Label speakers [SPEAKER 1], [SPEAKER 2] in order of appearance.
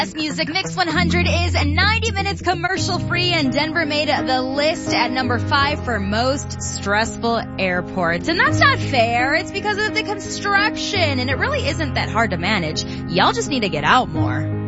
[SPEAKER 1] Best Music Mix 100 is 90 minutes commercial free, and Denver made the list at number 5 for most stressful airports. And that's not fair. It's because of the construction, and it really isn't that hard to manage. Y'all just need to get out more.